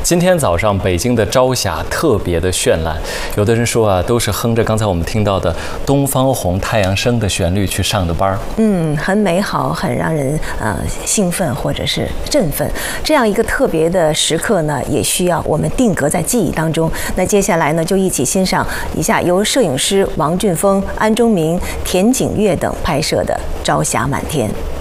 今天早上北京的朝霞特别的绚烂，有的人说啊，都是哼着刚才我们听到的《东方红》太阳升的旋律去上的班儿。 很美好，很让人兴奋或者是振奋。这样一个特别的时刻呢，也需要我们定格在记忆当中。那接下来呢，就一起欣赏一下由摄影师王俊峰、安中明、田景岳等拍摄的《朝霞满天》。